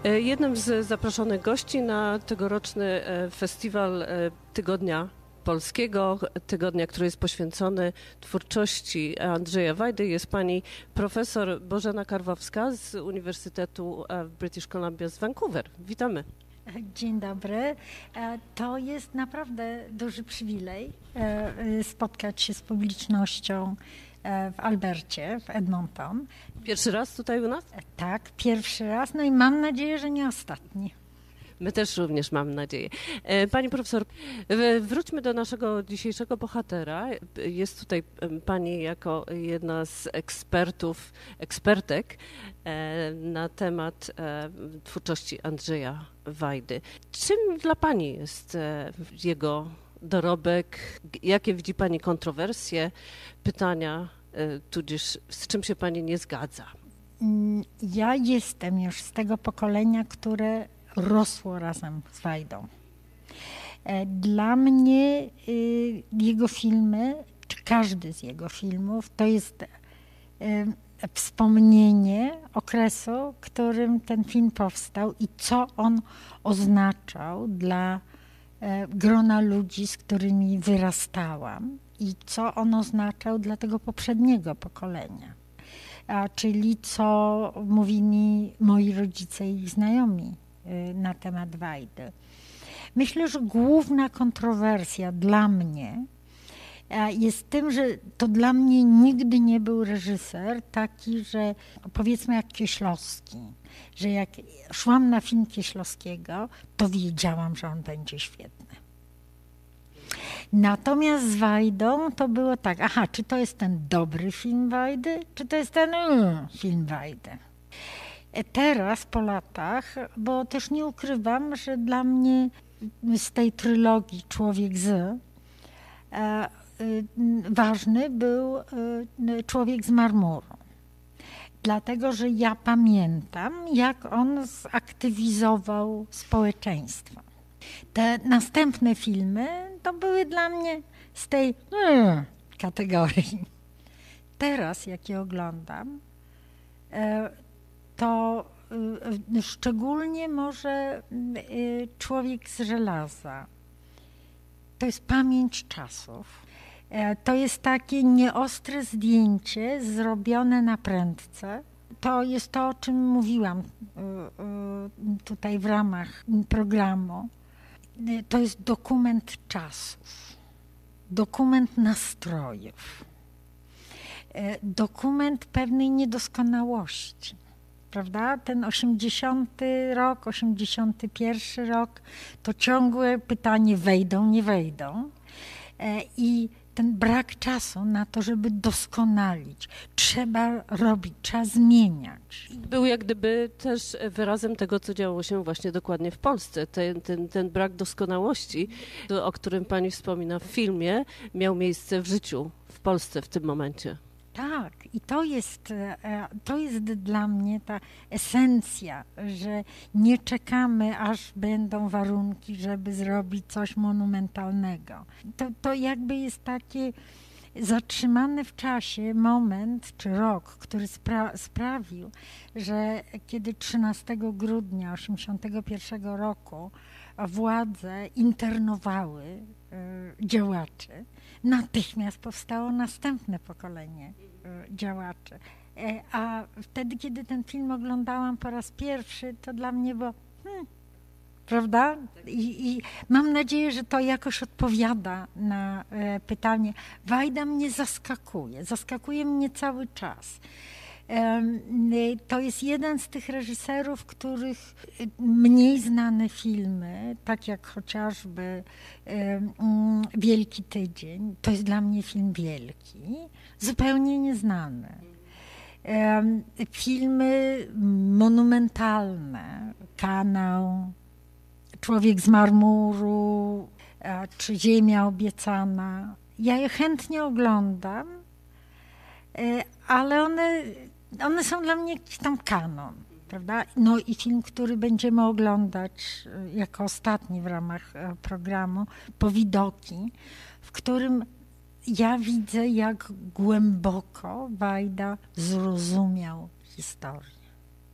Jednym z zaproszonych gości na tegoroczny festiwal Tygodnia Polskiego, tygodnia, który jest poświęcony twórczości Andrzeja Wajdy, jest pani profesor Bożena Karwowska z Uniwersytetu British Columbia z Vancouver. Witamy. Dzień dobry. To jest naprawdę duży przywilej spotkać się z publicznością w Albercie, w Edmonton. Pierwszy raz tutaj u nas? Tak, pierwszy raz, no i mam nadzieję, że nie ostatni. My też również mamy nadzieję. Pani profesor, wróćmy do naszego dzisiejszego bohatera. Jest tutaj pani jako jedna z ekspertek na temat twórczości Andrzeja Wajdy. Czym dla pani jest jego dorobek? Jakie widzi pani kontrowersje, pytania, tudzież z czym się pani nie zgadza? Ja jestem już z tego pokolenia, które rosło razem z Wajdą. Dla mnie jego filmy, czy każdy z jego filmów, to jest wspomnienie okresu, w którym ten film powstał i co on oznaczał dla grona ludzi, z którymi wyrastałam i co on oznaczał dla tego poprzedniego pokolenia. Czyli co mówili moi rodzice i ich znajomi na temat Wajdy. Myślę, że główna kontrowersja dla mnie jest tym, że to dla mnie nigdy nie był reżyser taki, że powiedzmy jak Kieślowski, że jak szłam na film Kieślowskiego, to wiedziałam, że on będzie świetny. Natomiast z Wajdą to było tak, czy to jest ten dobry film Wajdy, czy to jest ten film Wajdy. Teraz po latach, bo też nie ukrywam, że dla mnie z tej trylogii Człowiek z ważny był Człowiek z marmuru. Dlatego, że ja pamiętam, jak on zaktywizował społeczeństwo. Te następne filmy to były dla mnie z tej kategorii. Teraz, jak je oglądam, to szczególnie może Człowiek z żelaza. To jest pamięć czasów. To jest takie nieostre zdjęcie zrobione na prędce. To jest to, o czym mówiłam tutaj w ramach programu. To jest dokument czasów, dokument nastrojów, dokument pewnej niedoskonałości. Prawda? Ten 80 rok, 81 rok, to ciągłe pytanie wejdą, nie wejdą. I ten brak czasu na to, żeby doskonalić. Trzeba robić, trzeba zmieniać. Był jak gdyby też wyrazem tego, co działo się właśnie dokładnie w Polsce. Ten brak doskonałości, o którym pani wspomina w filmie, miał miejsce w życiu w Polsce w tym momencie. Tak, i to jest dla mnie ta esencja, że nie czekamy, aż będą warunki, żeby zrobić coś monumentalnego. To jakby jest takie zatrzymany w czasie moment czy rok, który sprawił, że kiedy 13 grudnia 1981 roku władze internowały działaczy, natychmiast powstało następne pokolenie działaczy. A wtedy, kiedy ten film oglądałam po raz pierwszy, to dla mnie było prawda? I mam nadzieję, że to jakoś odpowiada na pytanie. Wajda mnie zaskakuje mnie cały czas. To jest jeden z tych reżyserów, których mniej znane filmy, tak jak chociażby Wielki Tydzień, to jest dla mnie film wielki, zupełnie nieznany. Filmy monumentalne, Kanał, Człowiek z marmuru, czy Ziemia obiecana. Ja je chętnie oglądam, ale one są dla mnie jakiś tam kanon, prawda? No i film, który będziemy oglądać jako ostatni w ramach programu, Powidoki, w którym ja widzę, jak głęboko Wajda zrozumiał historię.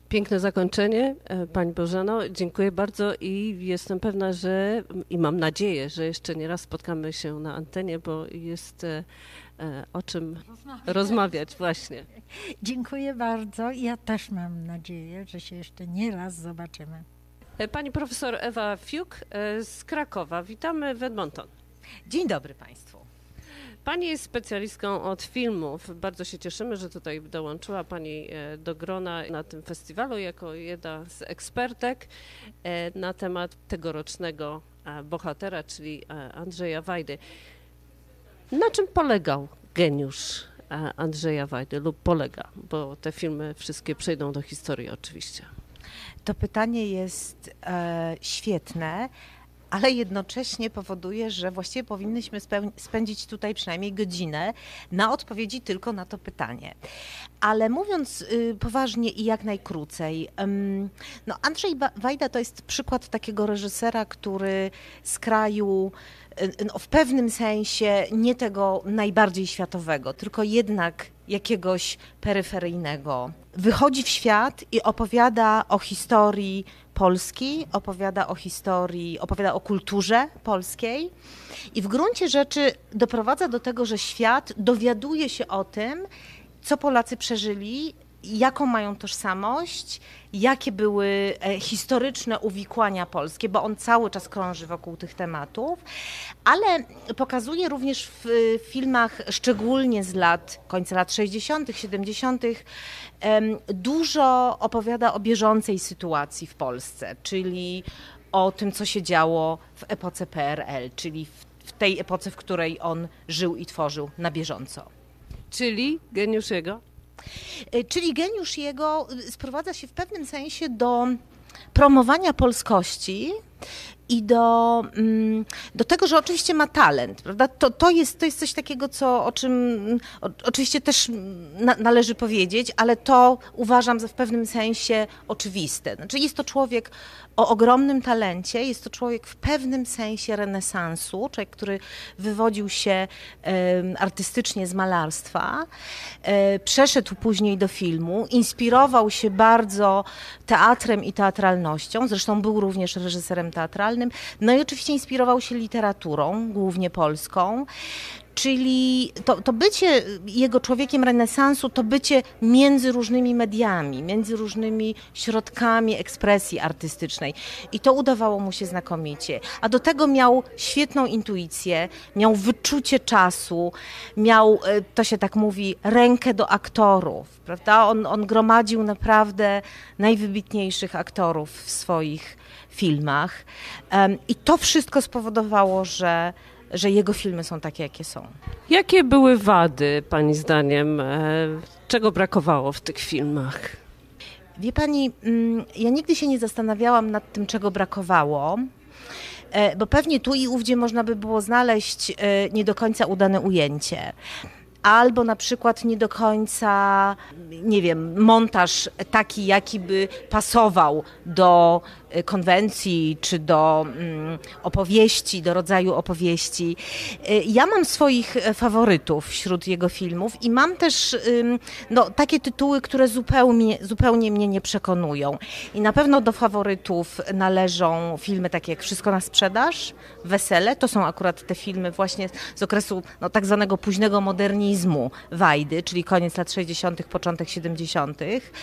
Piękne zakończenie, Pani Bożeno. Dziękuję bardzo i jestem pewna, i mam nadzieję, że jeszcze nie raz spotkamy się na antenie, bo jest o czym rozmawiać właśnie. Dziękuję bardzo. Ja też mam nadzieję, że się jeszcze nie raz zobaczymy. Pani profesor Ewa Fiuk z Krakowa. Witamy w Edmonton. Dzień dobry Państwu. Pani jest specjalistką od filmów. Bardzo się cieszymy, że tutaj dołączyła Pani do grona na tym festiwalu jako jedna z ekspertek na temat tegorocznego bohatera, czyli Andrzeja Wajdy. Na czym polegał geniusz Andrzeja Wajdy lub polega? Bo te filmy wszystkie przejdą do historii oczywiście. To pytanie jest świetne, ale jednocześnie powoduje, że właściwie powinnyśmy spędzić tutaj przynajmniej godzinę na odpowiedzi tylko na to pytanie. Ale mówiąc poważnie i jak najkrócej, no Andrzej Wajda to jest przykład takiego reżysera, który z kraju no, w pewnym sensie nie tego najbardziej światowego, tylko jednak jakiegoś peryferyjnego. Wychodzi w świat i opowiada o historii Polski, opowiada o kulturze polskiej i w gruncie rzeczy doprowadza do tego, że świat dowiaduje się o tym, co Polacy przeżyli, jaką mają tożsamość, jakie były historyczne uwikłania polskie, bo on cały czas krąży wokół tych tematów, ale pokazuje również w filmach, szczególnie z końca lat 60., 70., dużo opowiada o bieżącej sytuacji w Polsce, czyli o tym, co się działo w epoce PRL, czyli w tej epoce, w której on żył i tworzył na bieżąco. Czyli geniusz jego? Czyli geniusz jego sprowadza się w pewnym sensie do promowania polskości i do tego, że oczywiście ma talent, prawda? To jest coś takiego, o czym oczywiście też należy powiedzieć, ale to uważam za w pewnym sensie oczywiste. Znaczy jest to człowiek o ogromnym talencie, jest to człowiek w pewnym sensie renesansu, człowiek, który wywodził się artystycznie z malarstwa, przeszedł później do filmu, inspirował się bardzo teatrem i teatralnością, zresztą był również reżyserem teatralnym, no i oczywiście inspirował się literaturą, głównie polską, czyli to bycie jego człowiekiem renesansu, to bycie między różnymi mediami, między różnymi środkami ekspresji artystycznej i to udawało mu się znakomicie. A do tego miał świetną intuicję, miał wyczucie czasu, miał, to się tak mówi, rękę do aktorów, prawda? On gromadził naprawdę najwybitniejszych aktorów w swoich filmach i to wszystko spowodowało, że jego filmy są takie, jakie są. Jakie były wady, Pani zdaniem? Czego brakowało w tych filmach? Wie Pani, ja nigdy się nie zastanawiałam nad tym, czego brakowało, bo pewnie tu i ówdzie można by było znaleźć nie do końca udane ujęcie. Albo na przykład nie do końca, nie wiem, montaż taki, jaki by pasował do konwencji czy do opowieści, do rodzaju opowieści. Ja mam swoich faworytów wśród jego filmów i mam też takie tytuły, które zupełnie mnie nie przekonują. I na pewno do faworytów należą filmy takie jak Wszystko na sprzedaż, Wesele. To są akurat te filmy właśnie z okresu tak zwanego późnego modernizmu Wajdy, czyli koniec lat 60., początek 70.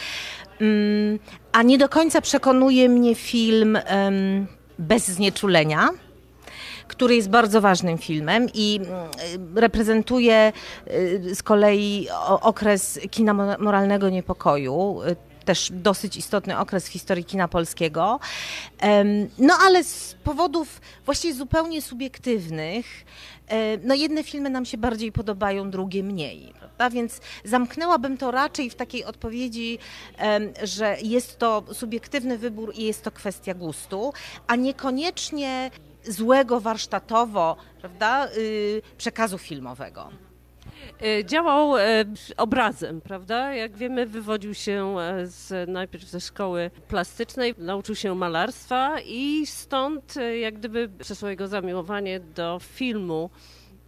A nie do końca przekonuje mnie film Bez znieczulenia, który jest bardzo ważnym filmem i reprezentuje z kolei okres kina moralnego niepokoju, też dosyć istotny okres w historii kina polskiego, no ale z powodów właściwie zupełnie subiektywnych, jedne filmy nam się bardziej podobają, drugie mniej, prawda? Więc zamknęłabym to raczej w takiej odpowiedzi, że jest to subiektywny wybór i jest to kwestia gustu, a niekoniecznie złego warsztatowo, prawda, przekazu filmowego. Działał obrazem, prawda? Jak wiemy, wywodził się najpierw ze szkoły plastycznej, nauczył się malarstwa i stąd jak gdyby przeszło jego zamiłowanie do filmu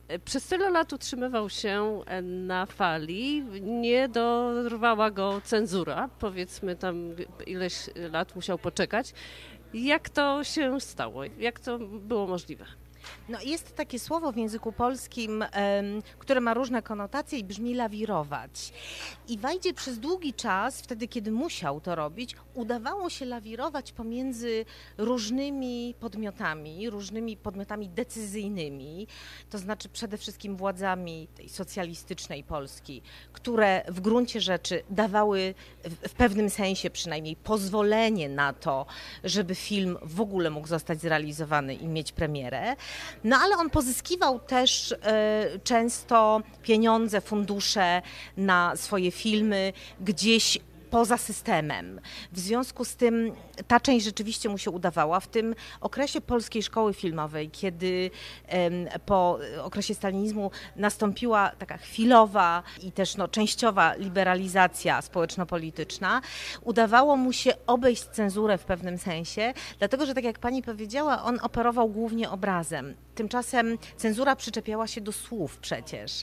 Przez tyle lat utrzymywał się na fali, nie dorwała go cenzura, powiedzmy tam ileś lat musiał poczekać. Jak to się stało? Jak to było możliwe? No, jest takie słowo w języku polskim, które ma różne konotacje i brzmi lawirować. I Wajdzie przez długi czas, wtedy kiedy musiał to robić, udawało się lawirować pomiędzy różnymi podmiotami decyzyjnymi, to znaczy przede wszystkim władzami tej socjalistycznej Polski, które w gruncie rzeczy dawały w pewnym sensie przynajmniej pozwolenie na to, żeby film w ogóle mógł zostać zrealizowany i mieć premierę. No ale on pozyskiwał też często pieniądze, fundusze na swoje filmy gdzieś poza systemem. W związku z tym ta część rzeczywiście mu się udawała. W tym okresie Polskiej Szkoły Filmowej, kiedy po okresie stalinizmu nastąpiła taka chwilowa i też częściowa liberalizacja społeczno-polityczna, udawało mu się obejść cenzurę w pewnym sensie, dlatego że tak jak pani powiedziała, on operował głównie obrazem. Tymczasem cenzura przyczepiała się do słów przecież.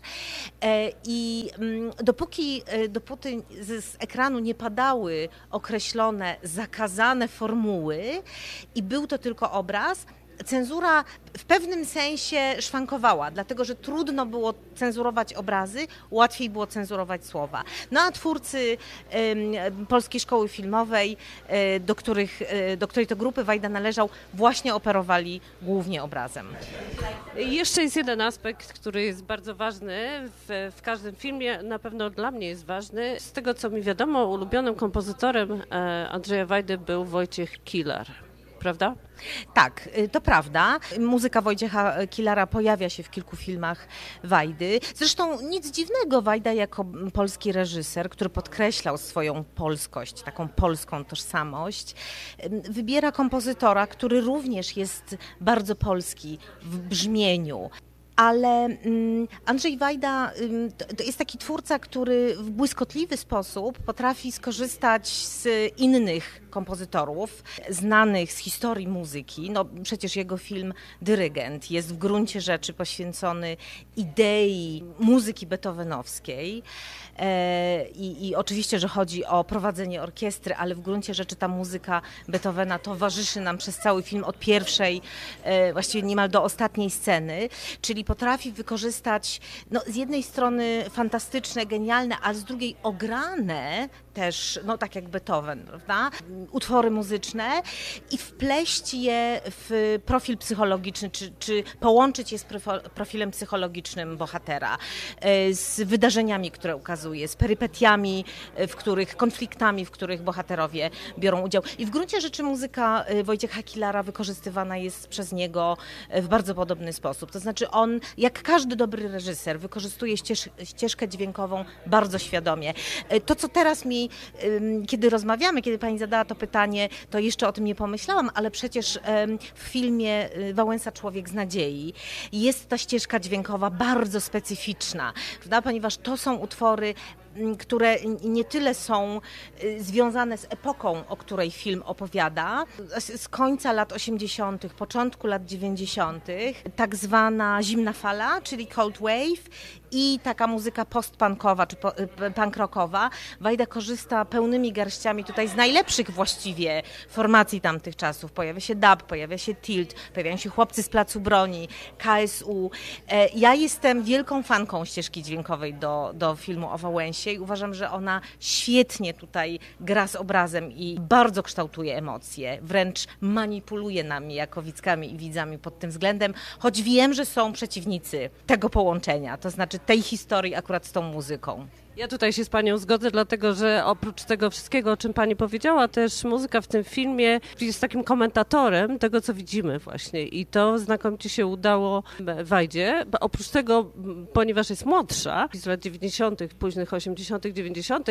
I dopóty z ekranu nie padały określone, zakazane formuły i był to tylko obraz, cenzura w pewnym sensie szwankowała, dlatego że trudno było cenzurować obrazy, łatwiej było cenzurować słowa. No a twórcy Polskiej Szkoły Filmowej, do której to grupy Wajda należał, właśnie operowali głównie obrazem. Jeszcze jest jeden aspekt, który jest bardzo ważny w każdym filmie, na pewno dla mnie jest ważny. Z tego co mi wiadomo, ulubionym kompozytorem Andrzeja Wajdy był Wojciech Kilar, prawda? Tak, to prawda. Muzyka Wojciecha Kilara pojawia się w kilku filmach Wajdy. Zresztą nic dziwnego, Wajda jako polski reżyser, który podkreślał swoją polskość, taką polską tożsamość, wybiera kompozytora, który również jest bardzo polski w brzmieniu. Ale Andrzej Wajda to jest taki twórca, który w błyskotliwy sposób potrafi skorzystać z innych kompozytorów, znanych z historii muzyki. No przecież jego film Dyrygent jest w gruncie rzeczy poświęcony idei muzyki beethovenowskiej. I oczywiście, że chodzi o prowadzenie orkiestry, ale w gruncie rzeczy ta muzyka Beethovena towarzyszy nam przez cały film od pierwszej, właściwie niemal do ostatniej sceny, czyli potrafi wykorzystać z jednej strony fantastyczne, genialne, a z drugiej ograne też, tak jak Beethoven, prawda, utwory muzyczne i wpleść je w profil psychologiczny, czy połączyć je z profilem psychologicznym bohatera, z wydarzeniami, które ukazuje, z perypetiami, konfliktami, w których bohaterowie biorą udział. I w gruncie rzeczy muzyka Wojciecha Kilara wykorzystywana jest przez niego w bardzo podobny sposób. To znaczy on, jak każdy dobry reżyser, wykorzystuje ścieżkę dźwiękową bardzo świadomie. To, co teraz kiedy rozmawiamy, kiedy pani zadała to pytanie, to jeszcze o tym nie pomyślałam, ale przecież w filmie Wałęsa Człowiek z nadziei jest ta ścieżka dźwiękowa bardzo specyficzna, prawda? Ponieważ to są utwory, które nie tyle są związane z epoką, o której film opowiada, z końca lat 80., początku lat 90., tak zwana zimna fala, czyli cold wave i taka muzyka post-punkowa czy punk rockowa. Wajda korzysta pełnymi garściami tutaj z najlepszych właściwie formacji tamtych czasów. Pojawia się dub, pojawia się tilt, pojawiają się chłopcy z Placu Broni, KSU. Ja jestem wielką fanką ścieżki dźwiękowej do filmu o Wałęsie i uważam, że ona świetnie tutaj gra z obrazem i bardzo kształtuje emocje, wręcz manipuluje nami jako widzkami i widzami pod tym względem, choć wiem, że są przeciwnicy tego połączenia, to znaczy tej historii akurat z tą muzyką. Ja tutaj się z panią zgodzę, dlatego że oprócz tego wszystkiego, o czym pani powiedziała, też muzyka w tym filmie jest takim komentatorem tego, co widzimy właśnie i to znakomicie się udało Wajdzie. Oprócz tego, ponieważ jest młodsza, z lat 90., późnych 80., 90.,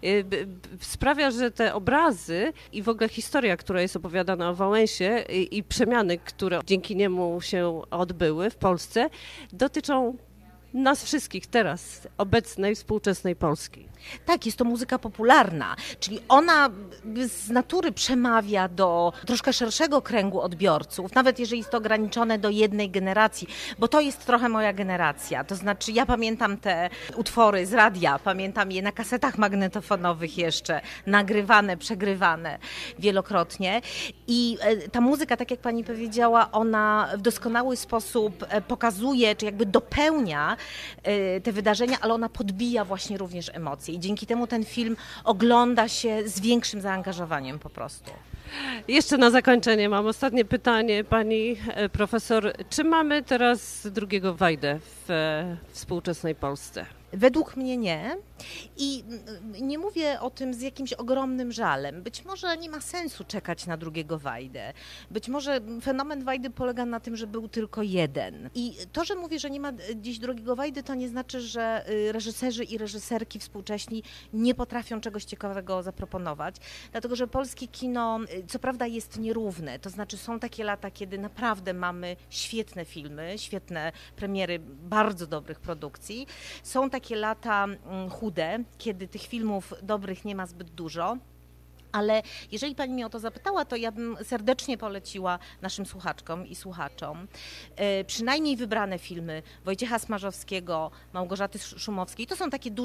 sprawia, że te obrazy i w ogóle historia, która jest opowiadana o Wałęsie i przemiany, które dzięki niemu się odbyły w Polsce, dotyczą nas wszystkich teraz, obecnej, współczesnej Polski. Tak, jest to muzyka popularna, czyli ona z natury przemawia do troszkę szerszego kręgu odbiorców, nawet jeżeli jest to ograniczone do jednej generacji, bo to jest trochę moja generacja. To znaczy ja pamiętam te utwory z radia, pamiętam je na kasetach magnetofonowych jeszcze, nagrywane, przegrywane wielokrotnie i ta muzyka, tak jak pani powiedziała, ona w doskonały sposób pokazuje, czy jakby dopełnia te wydarzenia, ale ona podbija właśnie również emocje i dzięki temu ten film ogląda się z większym zaangażowaniem po prostu. Jeszcze na zakończenie mam ostatnie pytanie, pani profesor. Czy mamy teraz drugiego Wajdę w współczesnej Polsce? Według mnie nie i nie mówię o tym z jakimś ogromnym żalem. Być może nie ma sensu czekać na drugiego Wajdę. Być może fenomen Wajdy polega na tym, że był tylko jeden. I to, że mówię, że nie ma dziś drugiego Wajdy, to nie znaczy, że reżyserzy i reżyserki współcześni nie potrafią czegoś ciekawego zaproponować. Dlatego, że polskie kino co prawda jest nierówne. To znaczy są takie lata, kiedy naprawdę mamy świetne filmy, świetne premiery bardzo dobrych produkcji. Są takie lata chude, kiedy tych filmów dobrych nie ma zbyt dużo. Ale jeżeli pani mnie o to zapytała, to ja bym serdecznie poleciła naszym słuchaczkom i słuchaczom przynajmniej wybrane filmy Wojciecha Smarzowskiego, Małgorzaty Szumowskiej. To są takie duże